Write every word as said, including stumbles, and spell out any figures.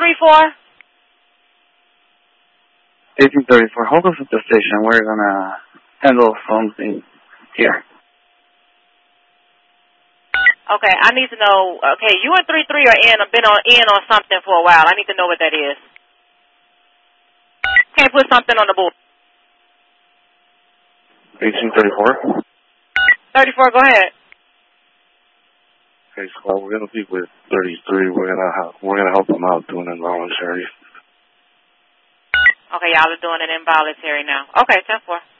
three four? eighteen thirty-four. Hold us at the station. We're gonna handle something here. Okay, I need to know. Okay, you and three three are in. I've been on in on something for a while. I need to know what that is. Can't put something on the board. eighteen thirty-four. thirty-four. Go ahead. Okay, squad. We're gonna be with thirty-three. We're gonna help. We're gonna help them out doing involuntary. Okay, y'all are doing it involuntary now. Okay, ten four.